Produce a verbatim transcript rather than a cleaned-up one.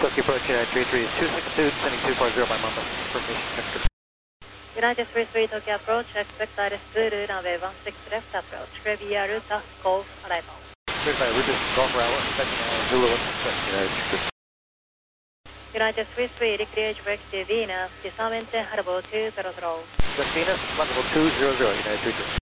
Tokyo approach United three three two six two, sending two four zero by Mamba. Information check. United three three Tokyo approach, expect I R S two, runway one six left approach, Revia Ruta, Golf, arrival. Cleared by Ruta, Golf, arrival, expecting uh, Zulu, expecting United three three. United three three, recreate break to Venus, disarm maintain Harbor two zero zero. West Venus, level two zero zero, United three three.